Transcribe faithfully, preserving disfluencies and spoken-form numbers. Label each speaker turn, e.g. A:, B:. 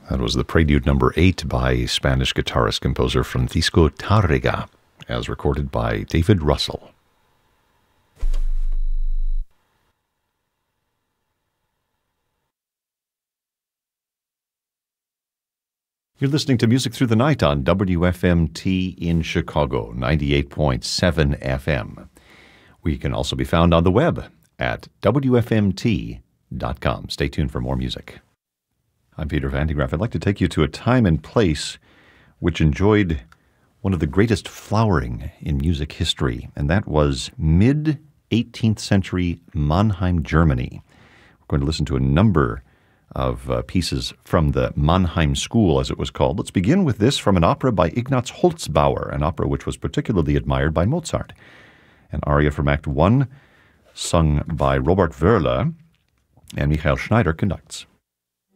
A: That was the Prelude number eight by Spanish guitarist-composer Francisco Tárrega, as recorded by David Russell. You're listening to Music Through the Night on W F M T in Chicago, ninety-eight point seven F M. We can also be found on the web at W F M T dot com. Stay tuned for more music. I'm Peter Van de Graaff. I'd like to take you to a time and place which enjoyed one of the greatest flowering in music history, and that was mid-eighteenth century Mannheim, Germany. We're going to listen to a number of uh, pieces from the Mannheim School, as it was called. Let's begin with this from an opera by Ignaz Holzbauer, an opera which was particularly admired by Mozart. An aria from Act One, sung by Robert Wöhrle, and Michael Schneider conducts.